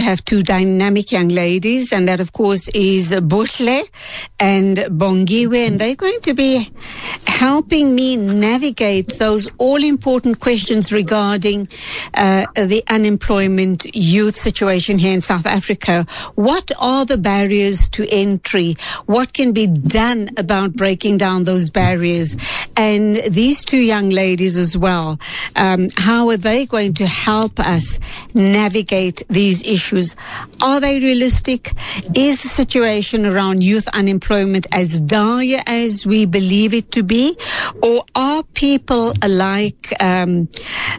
have two dynamic young ladies, and that, of course, is Buhle and Bongiwe, and they're going to be helping me navigate those all-important questions regarding the unemployment youth situation here in South Africa. What are the barriers to entry? What can be done about breaking down those barriers? And these two young ladies as well, how are they going to help us navigate these issues? Are they realistic? Is the situation around youth unemployment as dire as we believe it to be? Or are people like the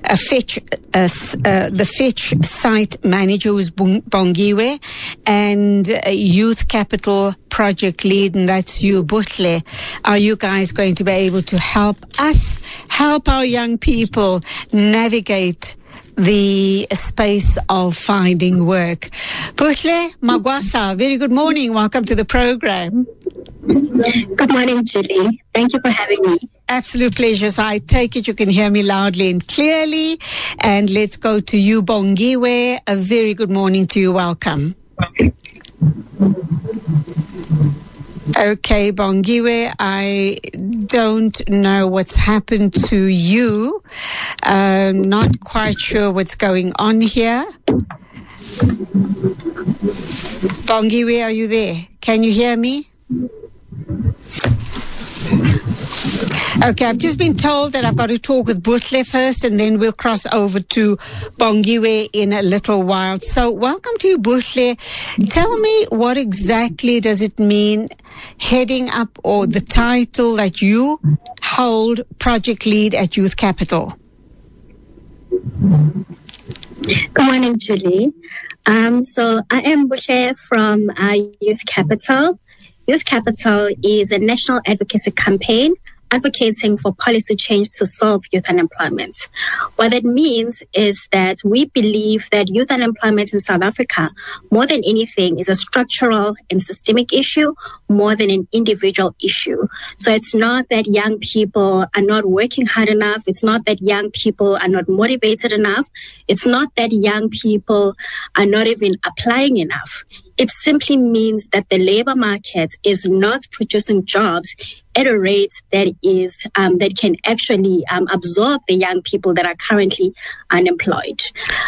Fetch site manager, who's Bongiwe, and Youth Capital project lead, and that's you, Buhle, are you guys going to be able to help us, help our young people navigate the space of finding work? Buhle Magwasa, very good morning. Welcome to the program. Good morning, Julie. Thank you for having me. Absolute pleasure. So I take it you can hear me loudly and clearly. And let's go to you, Bongiwe. A very good morning to you. Welcome. Okay, Bongiwe, I don't know what's happened to you. Not quite sure what's going on here. Bongiwe, are you there? Can you hear me? Okay, I've just been told that I've got to talk with Buhle first, and then we'll cross over to Bongiwe in a little while. So welcome to you, Buhle. Tell me, what exactly does it mean, heading up, or the title that you hold, project lead at Youth Capital? Good morning, Julie. So I am Buhle from Youth Capital. Youth Capital is a national advocacy campaign advocating for policy change to solve youth unemployment. What that means is that we believe that youth unemployment in South Africa, more than anything, is a structural and systemic issue more than an individual issue. So it's not that young people are not working hard enough. It's not that young people are not motivated enough. It's not that young people are not even applying enough. It simply means that the labor market is not producing jobs at a rate that is that can actually absorb the young people that are currently unemployed.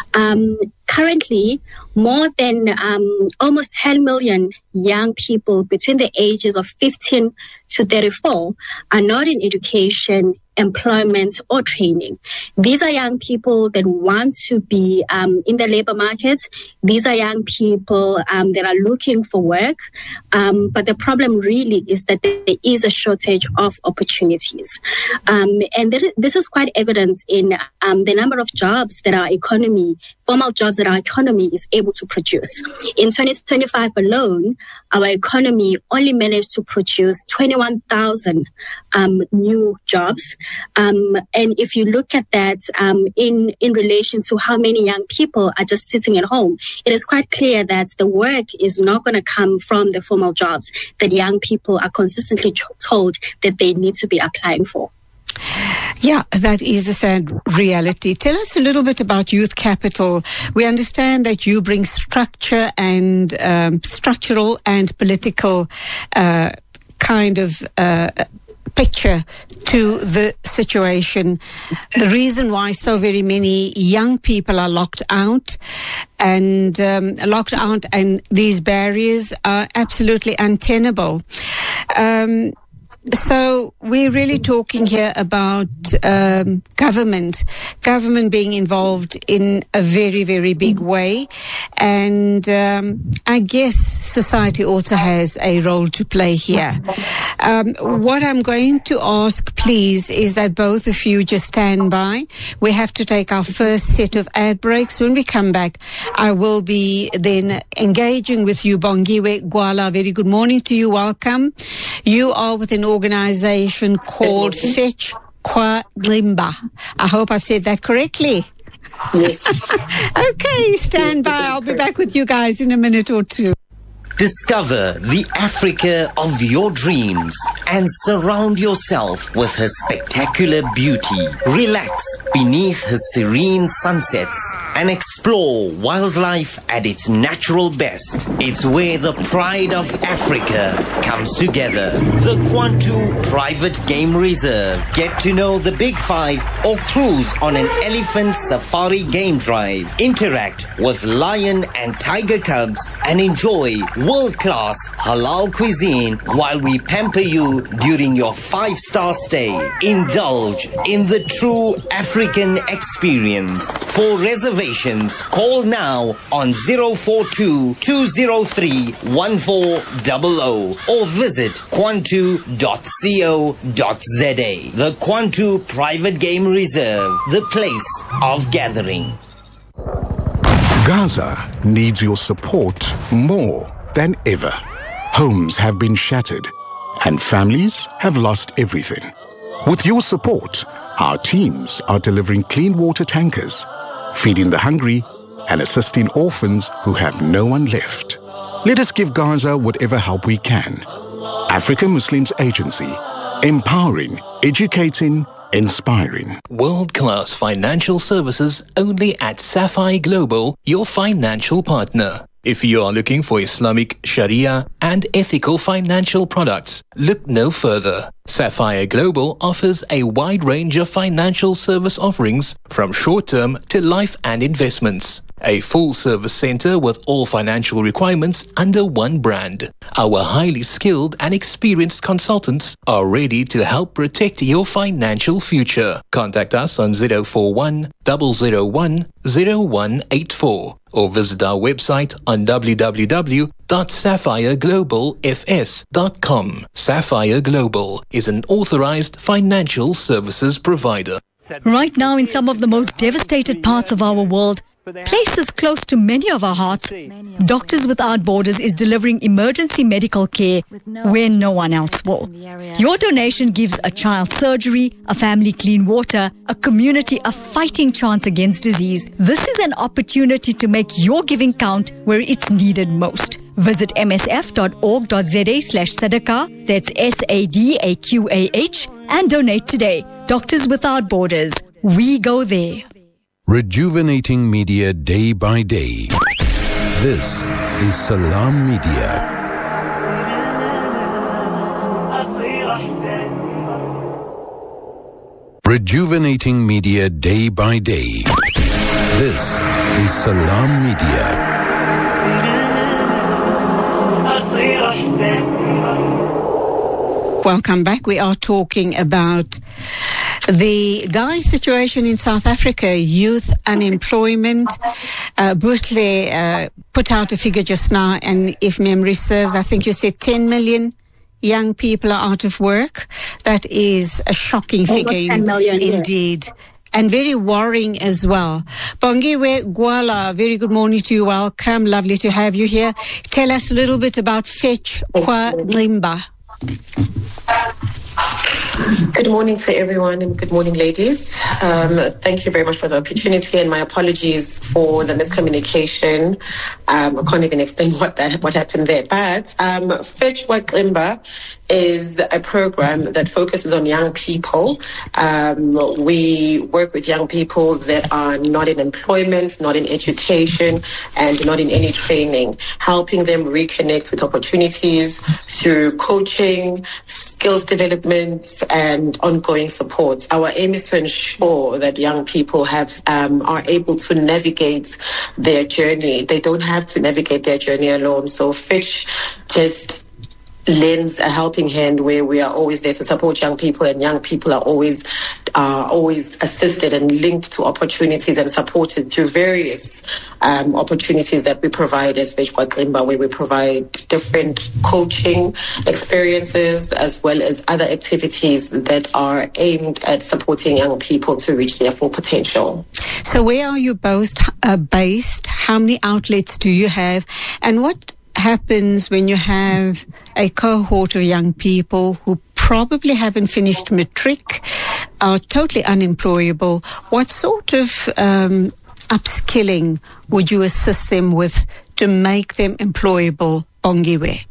Currently, more than almost 10 million young people between the ages of 15 to 34 are not in education, employment, or training. These are young people that want to be in the labor market. These are young people that are looking for work. But the problem really is that there is a shortage of opportunities. And this is quite evident in the number of jobs that our economy, formal jobs that our economy is able to produce. In 2025 alone, our economy only managed to produce 21,000 new jobs. And if you look at that in relation to how many young people are just sitting at home, it is quite clear that the work is not going to come from the formal jobs that young people are consistently told that they need to be applying for. Yeah, that is a sad reality. Tell us a little bit about Youth Capital. We understand that you bring structure and structural and political kind of picture to the situation. The reason why so very many young people are locked out and these barriers are absolutely untenable. So we're really talking here about government being involved in a very, very big way. And I guess society also has a role to play here. What I'm going to ask, please, is that both of you just stand by. We have to take our first set of ad breaks. When we come back, I will be then engaging with you, Bongiwe Gwala. Very good morning to you. Welcome. You are with an organization called Fetch Kwaglimba. I hope I've said that correctly. Yes. Okay, stand by. I'll be back with you guys in a minute or two. Discover the Africa of your dreams and surround yourself with her spectacular beauty. Relax beneath her serene sunsets and explore wildlife at its natural best. It's where the pride of Africa comes together. The Kwantu Private Game Reserve. Get to know the Big Five or cruise on an elephant safari game drive. Interact with lion and tiger cubs and enjoy world-class halal cuisine while we pamper you during your 5-star stay. Indulge in the true African experience. For reservations, call now on 042-203-1400 or visit kwantu.co.za. The Kwantu Private Game Reserve, the place of gathering. Gaza needs your support more than ever. Homes have been shattered and families have lost everything. With your support, our teams are delivering clean water tankers, feeding the hungry and assisting orphans who have no one left. Let us give Gaza whatever help we can. African Muslims Agency, empowering, educating, inspiring. World-class financial services only at Sapphire Global, your financial partner. If you are looking for Islamic, Sharia and ethical financial products, look no further. Sapphire Global offers a wide range of financial service offerings from short-term to life and investments. A full-service center with all financial requirements under one brand. Our highly skilled and experienced consultants are ready to help protect your financial future. Contact us on 041 001 0184 or visit our website on www.sapphireglobalfs.com. Sapphire Global is an authorized financial services provider. Right now, in some of the most devastated parts of our world, places close to many of our hearts, Doctors Without Borders is delivering emergency medical care where no one else will. Your donation gives a child surgery, a family clean water, a community a fighting chance against disease. This is an opportunity to make your giving count where it's needed most. Visit msf.org.za/sadaqah, that's SADAQAH, and donate today. Doctors Without Borders, we go there. Rejuvenating media day by day. This is Salam Media. Rejuvenating media day by day. This is Salam Media. Welcome back. We are talking about the dire situation in South Africa, youth unemployment. Butle put out a figure just now, and if memory serves, I think you said 10 million young people are out of work. That is a shocking figure 10 million, indeed. Yeah. And very worrying as well. Bongiwe Gwala, very good morning to you. Welcome. Lovely to have you here. Tell us a little bit about Fetch Kwa Limba. Good morning to everyone and good morning, ladies. Thank you very much for the opportunity and my apologies for the miscommunication. I can't even explain what happened there. But Fetch Kwa Limba is a program that focuses on young people. We work with young people that are not in employment, not in education, and not in any training, helping them reconnect with opportunities through coaching, skills development, and ongoing support. Our aim is to ensure that young people are able to navigate their journey. They don't have to navigate their journey alone. So Fetch just lends a helping hand where we are always there to support young people, and young people are always assisted and linked to opportunities and supported through various opportunities that we provide as Fetch Kwa Limba, where we provide different coaching experiences as well as other activities that are aimed at supporting young people to reach their full potential. So where are you both based? How many outlets do you have? And what happens when you have a cohort of young people who probably haven't finished matric, are totally unemployable? What sort of upskilling would you assist them with to make them employable Bongiwe?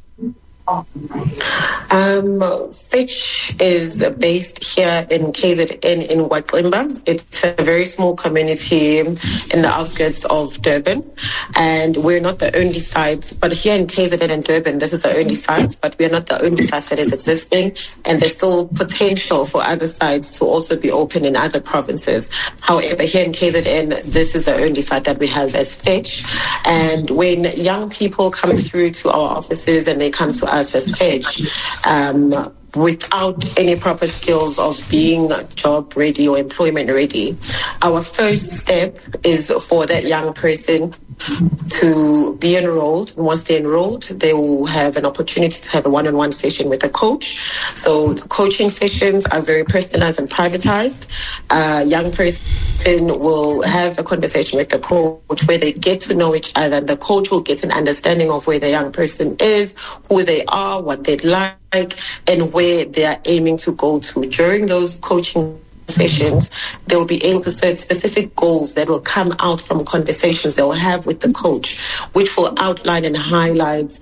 Fetch is based here in KZN in Waklimba. It's a very small community in the outskirts of Durban, and we're not the only site. But here in KZN and Durban, this is the only site, but we're not the only site that is existing, and there's still potential for other sites to also be open in other provinces. However, here in KZN, this is the only site that we have as Fetch. And when young people come through to our offices and they come to us as Fetch, without any proper skills of being job ready or employment ready, our first step is for that young person to be enrolled. Once they're enrolled, they will have an opportunity to have a one-on-one session with a coach. So the coaching sessions are very personalized and privatized. Young person will have a conversation with the coach where they get to know each other. The coach will get an understanding of where the young person is, who they are, what they'd like, and where they are aiming to go to. During those coaching sessions, they will be able to set specific goals that will come out from conversations they will have with the coach, which will outline and highlight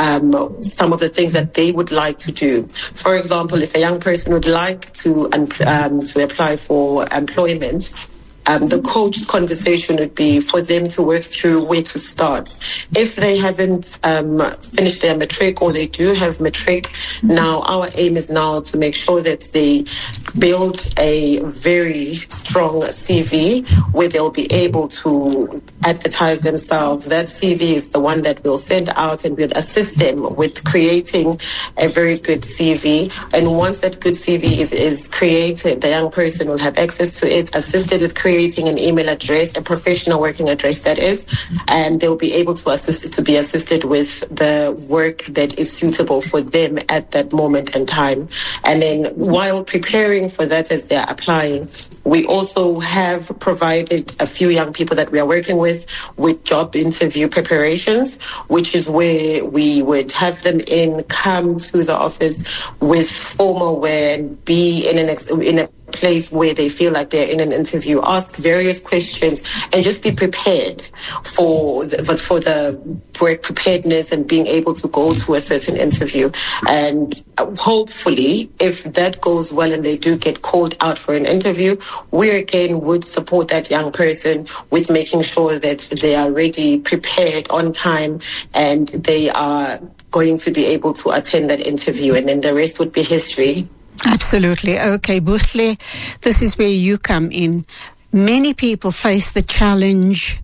some of the things that they would like to do. For example, if a young person would like to apply for employment, the coach's conversation would be for them to work through where to start. If they haven't finished their matric, or they do have matric, now our aim is now to make sure that they build a very strong CV where they'll be able to advertise themselves. That CV is the one that we'll send out, and we'll assist them with creating a very good CV. And once that good CV is created, the young person will have access to it, assisted with creating an email address, a professional working address that is, and they'll be able to be assisted with the work that is suitable for them at that moment in time. And then while preparing for that as they're applying, we also have provided a few young people that we are working with job interview preparations, which is where we would have them come to the office with formal wear and be in a place where they feel like they're in an interview, ask various questions, and just be prepared for the work preparedness and being able to go to a certain interview. And hopefully, if that goes well and they do get called out for an interview, we again would support that young person with making sure that they are ready, prepared, on time, and they are going to be able to attend that interview, and then the rest would be history. Absolutely. Okay, Buhle, this is where you come in. Many people face the challenge,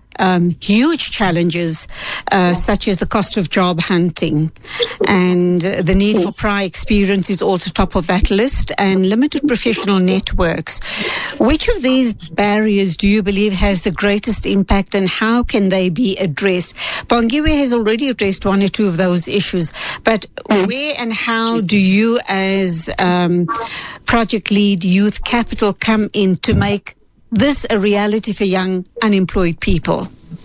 huge challenges, such as the cost of job hunting, and the need for prior experience is also top of that list, and limited professional networks. Which of these barriers do you believe has the greatest impact, and how can they be addressed? Bongiwe has already addressed one or two of those issues, but where and how do you as Project Lead Youth Capital come in to make this a reality for young unemployed people?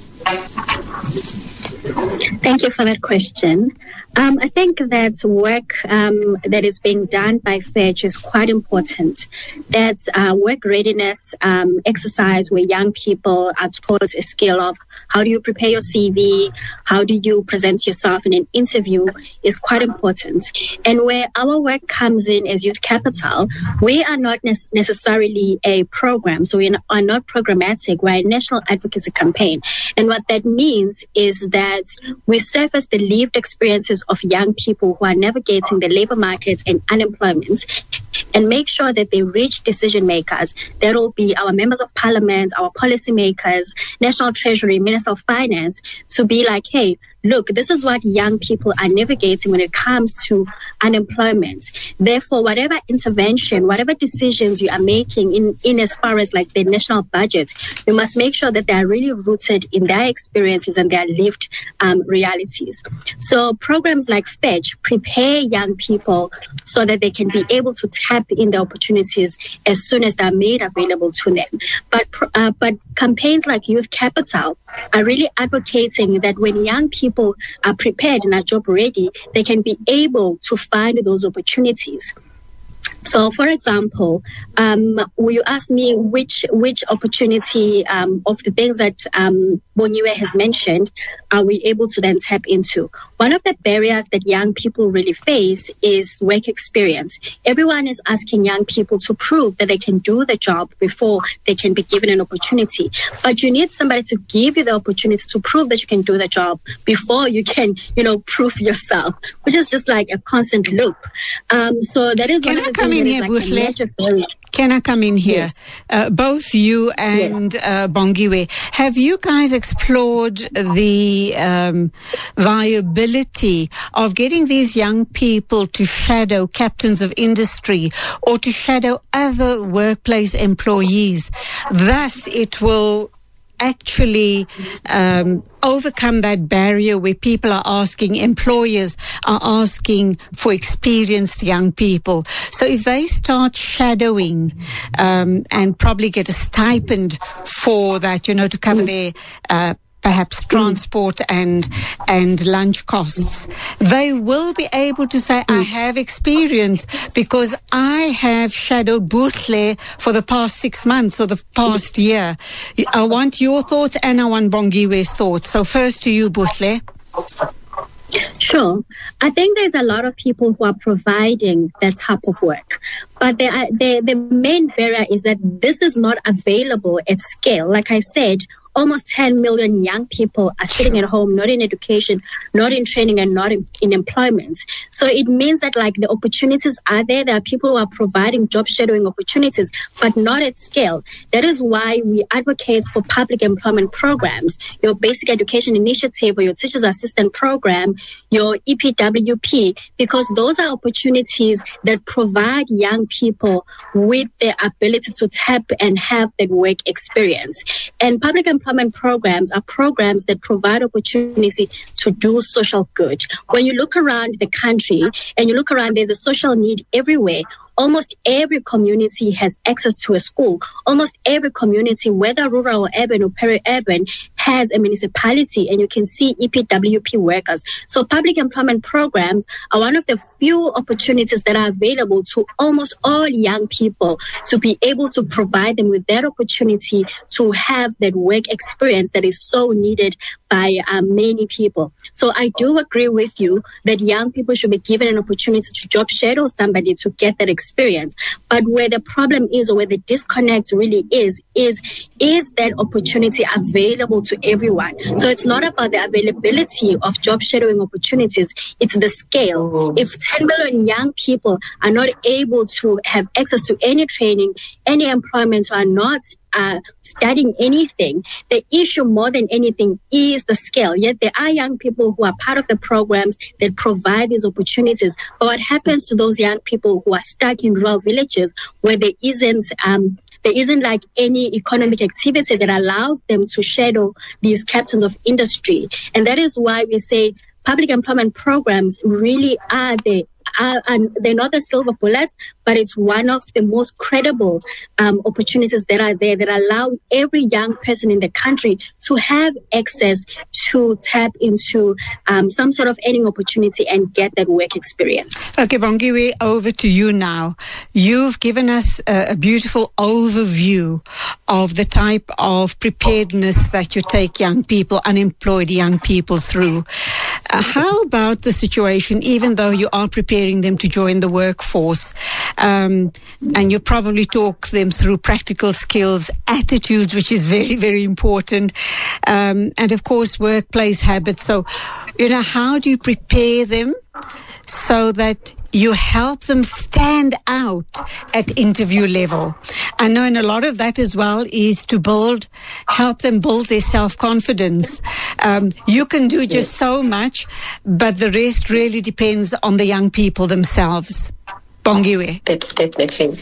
Thank you for that question. I think that work that is being done by Fetch is quite important. That's work readiness exercise where young people are taught a skill of how do you prepare your CV, how do you present yourself in an interview is quite important. And where our work comes in as Youth Capital, we are not necessarily a program, so we are not programmatic. We're a national advocacy campaign. And what that means is that we surface the lived experiences of young people who are navigating the labor market and unemployment, and make sure that they reach decision makers. That will be our members of parliament, our policymakers, National Treasury, Minister of Finance, to be like, hey, look, this is what young people are navigating when it comes to unemployment. Therefore, whatever intervention, whatever decisions you are making in as far as like the national budget, you must make sure that they are really rooted in their experiences and their lived realities. So programs like Fetch prepare young people so that they can be able to tap in the opportunities as soon as they're made available to them. But campaigns like Youth Capital are really advocating that when young people are prepared and are job ready, they can be able to find those opportunities. So, for example, you asked me which opportunity of the things that Bongiwe has mentioned are we able to then tap into. One of the barriers that young people really face is work experience. Everyone is asking young people to prove that they can do the job before they can be given an opportunity. But you need somebody to give you the opportunity to prove that you can do the job before you can, prove yourself, which is just like a constant loop. So that is one of the things that is like a major barrier. Can I come in here? Yes. Both you and Bongiwe, have you guys explored the viability of getting these young people to shadow captains of industry or to shadow other workplace employees? Thus, it will actually overcome that barrier where people are asking, employers are asking for experienced young people. So if they start shadowing and probably get a stipend for that, to cover their perhaps transport and lunch costs, they will be able to say, I have experience because I have shadowed Buhle for the past 6 months or the past year. I want your thoughts and I want Bongiwe's thoughts. So first to you, Buhle. Sure. I think there's a lot of people who are providing that type of work. But the main barrier is that this is not available at scale. Like I said, almost 10 million young people are sitting at home, not in education, not in training, and not in employment. So it means that like the opportunities are there. There are people who are providing job shadowing opportunities, but not at scale. That is why we advocate for public employment programs, your basic education initiative or your teacher's assistant program, your EPWP, because those are opportunities that provide young people with the ability to tap and have that work experience. And public employment programs are programs that provide opportunity to do social good. When you look around the country and you look around, there's a social need everywhere. Almost every community has access to a school. Almost every community, whether rural or urban or peri-urban, has a municipality, and you can see EPWP workers. So public employment programs are one of the few opportunities that are available to almost all young people to be able to provide them with that opportunity to have that work experience that is so needed by many people. So I do agree with you that young people should be given an opportunity to job shadow somebody to get that experience. But where the problem is, or where the disconnect really is that opportunity available to everyone? So it's not about the availability of job shadowing opportunities, it's the scale. If 10 million young people are not able to have access to any training, any employment, or are not studying anything, the issue more than anything is the scale. Yet there are young people who are part of the programs that provide these opportunities. But what happens to those young people who are stuck in rural villages where there isn't like any economic activity that allows them to shadow these captains of industry? And that is why we say public employment programs really are and they're not the silver bullets, but it's one of the most credible opportunities that are there that allow every young person in the country to have access to tap into some sort of earning opportunity and get that work experience. Okay, Bongiwe, over to you now. You've given us a beautiful overview of the type of preparedness that you take young people, unemployed young people through. How about the situation, even though you are preparing them to join the workforce, and you probably talk them through practical skills, attitudes, which is very, very important, and of course, workplace habits. So, how do you prepare them so that you help them stand out at interview level? I know, and a lot of that as well is to help them build their self-confidence. You can do just so much, but the rest really depends on the young people themselves. Bongiwe. Definitely.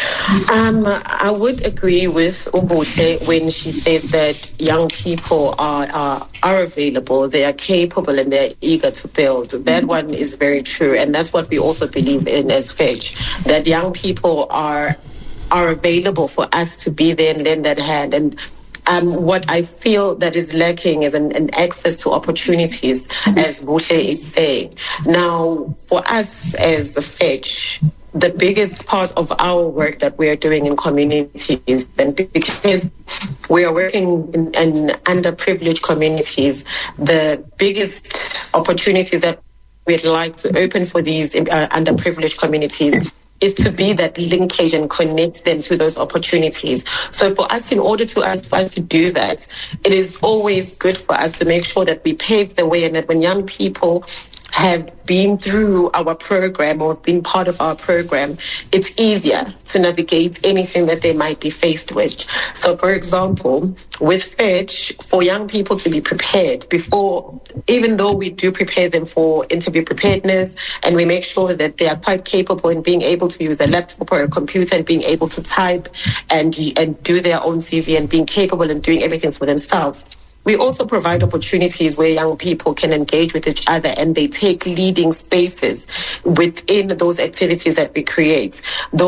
I would agree with Ubuhle when she says that young people are available, they are capable, and they're eager to build. That one is very true, and that's what we also believe in as Fetch, that young people are available for us to be there and lend that hand. And what I feel that is lacking is an access to opportunities, as Buhle is saying. Now, for us as the Fetch, the biggest part of our work that we are doing in communities, and because we are working in underprivileged communities, the biggest opportunities that we'd like to open for these underprivileged communities is to be that linkage and connect them to those opportunities. So for us, in order for us to do that, it is always good for us to make sure that we pave the way, and that when young people have been through our program or been part of our program, it's easier to navigate anything that they might be faced with. So, for example, with Fetch, for young people to be prepared before, even though we do prepare them for interview preparedness, and we make sure that they are quite capable in being able to use a laptop or a computer and being able to type and do their own CV and being capable in doing everything for themselves. We also provide opportunities where young people can engage with each other, and they take leading spaces within those activities that we create.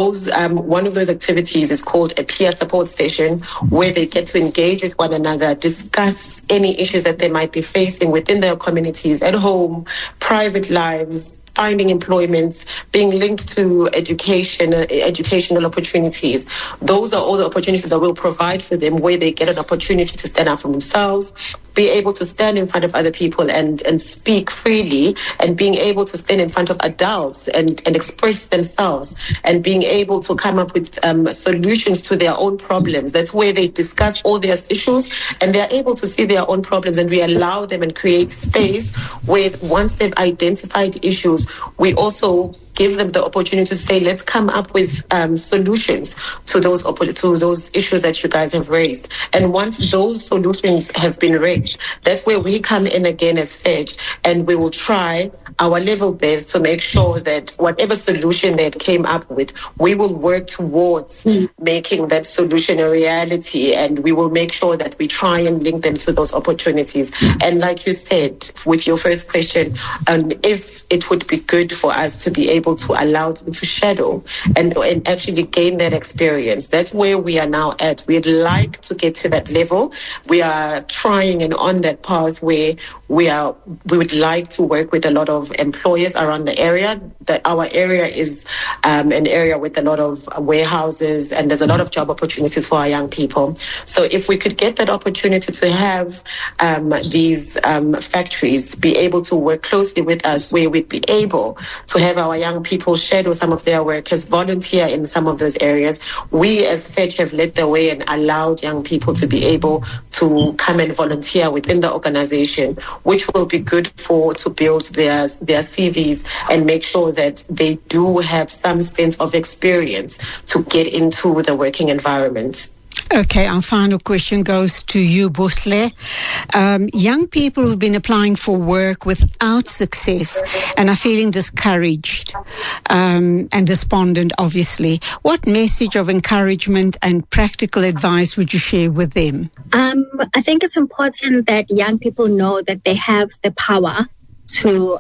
One of those activities is called a peer support session, where they get to engage with one another, discuss any issues that they might be facing within their communities, at home, private lives, finding employment, being linked to educational opportunities. Those are all the opportunities that we'll provide for them, where they get an opportunity to stand up for themselves, be able to stand in front of other people and speak freely, and being able to stand in front of adults and express themselves, and being able to come up with solutions to their own problems. That's where they discuss all their issues, and they're able to see their own problems, and we allow them and create space where, once they've identified issues, we also give them the opportunity to say, let's come up with solutions to those issues that you guys have raised. And once those solutions have been raised, that's where we come in again as Fetch, and we will try our level best to make sure that whatever solution they came up with, we will work towards making that solution a reality, and we will make sure that we try and link them to those opportunities. And like you said, with your first question, if it would be good for us to be able to allow them to shadow and actually gain that experience. That's where we are now at. We'd like to get to that level. We are trying and on that path where we would like to work with a lot of employers around the area. Our area is an area with a lot of warehouses, and there's a lot of job opportunities for our young people. So if we could get that opportunity to have these factories be able to work closely with us, where we'd be able to have our young people shadow some of their workers, volunteer in some of those areas. We as Fetch have led the way and allowed young people to be able to come and volunteer within the organization, which will be good to build their CVs and make sure that they do have some sense of experience to get into the working environment. Okay, our final question goes to you, Buhle. Young people who've been applying for work without success and are feeling discouraged and despondent, obviously. What message of encouragement and practical advice would you share with them? I think it's important that young people know that they have the power to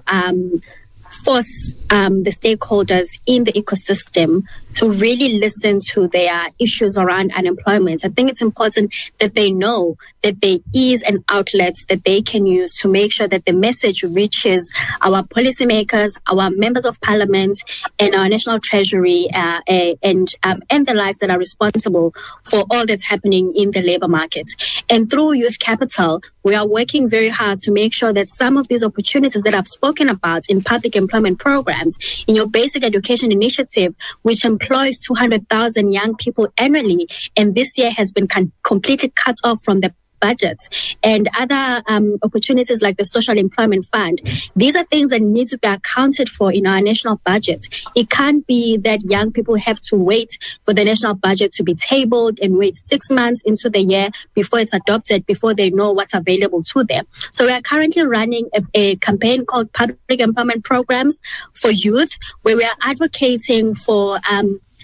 force the stakeholders in the ecosystem to really listen to their issues around unemployment. I think it's important that they know that there is an outlet that they can use to make sure that the message reaches our policymakers, our members of parliament, and our national treasury, and the lives that are responsible for all that's happening in the labor market. And through Youth Capital, we are working very hard to make sure that some of these opportunities that I've spoken about in public employment programs, in your basic education initiative, which employs 200,000 young people annually, and this year has been completely cut off from the budgets, and other opportunities like the Social Employment Fund. These are things that need to be accounted for in our national budget. It can't be that young people have to wait for the national budget to be tabled and wait 6 months into the year before it's adopted, before they know what's available to them. So we are currently running a campaign called Public Employment Programs for Youth, where we are advocating for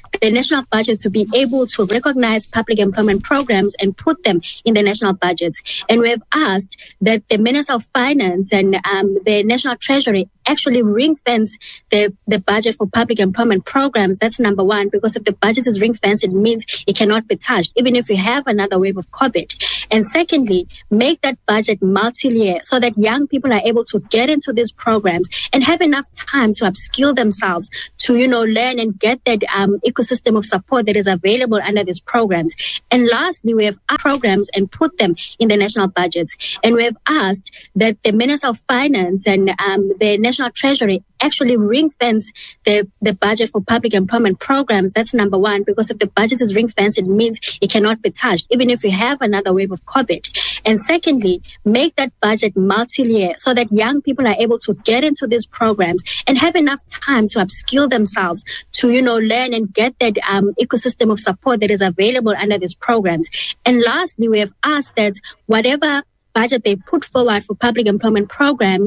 the national budget to be able to recognize public employment programs and put them in the national budgets. And we have asked that the Minister of Finance and the National Treasury actually ring-fence the budget for public employment programs. That's number one, because if the budget is ring-fenced, it means it cannot be touched, even if we have another wave of COVID. And secondly, make that budget multi-year so that young people are able to get into these programs and have enough time to upskill themselves to, learn and get that ecosystem of support that is available under these programs. And lastly, we have programs and put them in the national budgets. And we have asked that the Minister of Finance and the National Treasury actually ring-fence the budget for public employment programs. That's number one, because if the budget is ring-fenced, it means it cannot be touched, even if we have another wave of COVID. And secondly, make that budget multi-year so that young people are able to get into these programs and have enough time to upskill themselves to, learn and get that ecosystem of support that is available under these programs. And lastly, we have asked that whatever budget they put forward for public employment programs